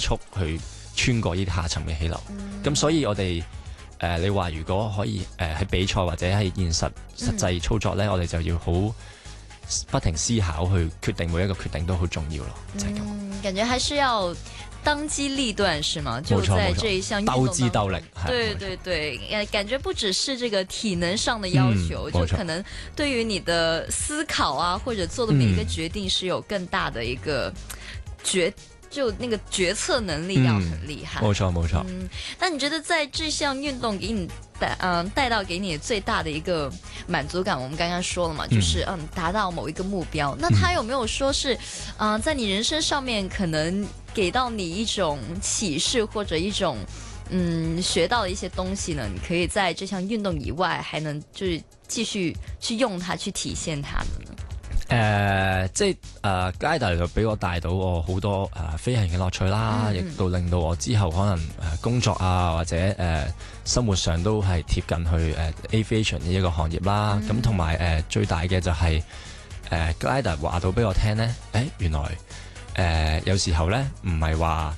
速去穿過呢啲下沉嘅氣流。咁所以我哋你話如果可以喺比賽或者係實際操作咧，我哋就要好不停思考去決定，每一個決定都好重要咯，就係咁。 感覺還是要當機立斷是嗎？就在這一項運動當中鬥智鬥力， 對對對，感覺不只是這個體能上的要求，就可能對於你的思考啊，或者做的每一個決定是有更大的一個就那個決策能力要很厲害。 冇錯冇錯。 那你覺得在這項運動給你帶到給你最大的一個滿足感，我們剛剛說了嘛，就是達到某一個目標。那他有沒有說是在你人生上面可能給到你一種啟示，或者一種學到的一些東西呢？你可以在這項運動以外，還能就是繼續去用它，去體現它的呢？ 即係glider就俾我帶到我好多飛行嘅樂趣啦，亦都令到我之後可能工作啊或者生活上都係貼近去aviation 呢一個行業啦。咁同埋最大嘅就係glider 話到俾我聽咧，原來有時候咧唔係話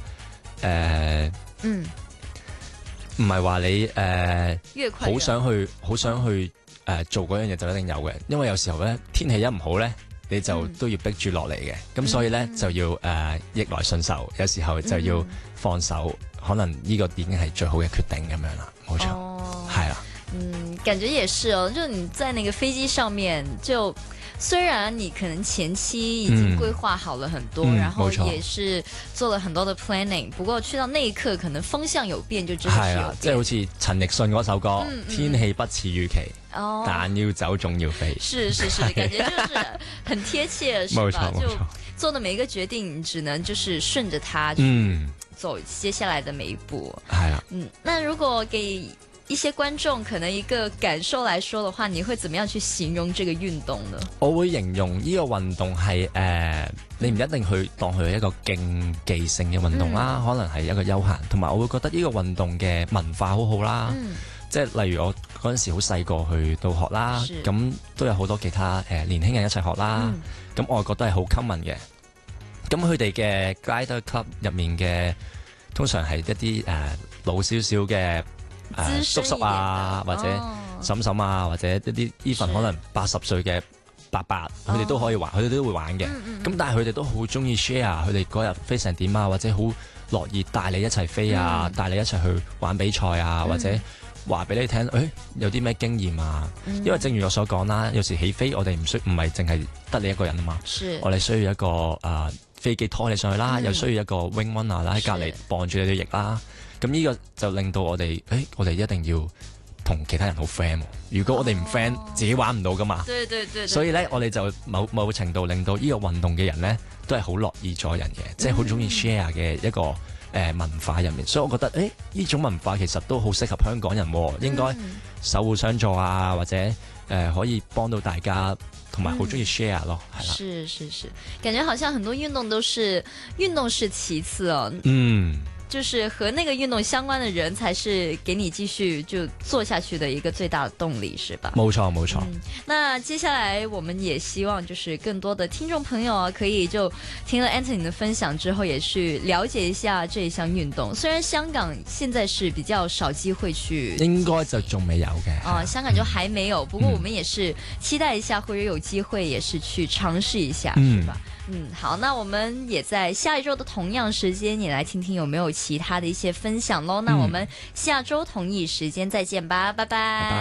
唔係話你好想去做嗰樣嘢就一定有嘅，因為有時候咧天氣一唔好咧，你就都要逼住落嚟嘅，咁所以咧就要逆來順受，有時候就要放手，可能呢個已經係最好嘅決定咁樣啦，冇錯，係啦。 感覺也是哦，就你在那個飛機上面就。雖然你可能前期已經規劃好了很多，然後也是做了很多的 planning，不過去到那一刻可能風向有變，就真係有變。 即係好似陳奕迅嗰首歌，天氣不似預期，但要走總要飛。 是，感覺就是很貼切，是吧？就做的每一個決定，你只能就是順着它去走接下來的每一步。 係啊， 那如果給一些觀眾可能一個感受來說的話，你會怎麼樣去形容這個運動呢？ 我會形容呢個運動係你唔一定去當佢係一個競技性嘅運動啦，可能係一個休閒，同埋我會覺得呢個運動嘅文化好好啦。即係例如我嗰陣時好細個去到學啦，咁都有好多其他年輕人一齊學啦。咁我覺得係好 common 嘅。咁佢哋嘅 glider club 入面嘅通常係一啲老少少嘅。叔叔啊，或者嬸嬸啊，或者一啲 even 可能80歲嘅伯伯，佢哋都可以玩，佢哋都會玩嘅。咁但係佢哋都好中意 share 佢哋嗰日飛成點啊，或者好樂意帶你一齊飛啊，帶你一齊去玩比賽啊，或者話俾你聽，有啲咩經驗啊。因為正如我所講啦，有時起飛我哋唔係淨係得你一個人啊嘛，我哋需要一個飛機拖你上去啦，又需要一個 wing runner 啦喺隔離綁住你對翼啦。咁呢個就令到我哋，我哋一定要同其他人好 friend。如果我哋唔 friend，自己玩唔到噶嘛。對。所以咧，我哋就某程度令到呢個運動嘅人咧，都係好樂意助人嘅，即係好中意 share 嘅一個文化入面。所以我覺得，呢種文化其實都好適合香港人，應該手互相助啊，或者可以幫到大家，同埋好中意 share 咯，係啦。 是，感覺好像很多運動都是運動是其次哦。就是和那個運動相關的人，才是給你繼續就做下去的一個最大的動力，是吧？ 冇錯。 那接下來我們也希望就是更多的聽眾朋友啊，可以就聽了 Anthony 的分享之後，也去了解一下這一項運動。雖然香港現在是比較少機會去， 應該就仲未有嘅。 香港就還沒有。不過我們也是期待一下，或者有機會也是去嘗試一下，是吧？好，那我們也在下一周的同樣時間，也來聽聽有沒有其他的一些分享咯。那我們下周同一時間再見吧，拜拜。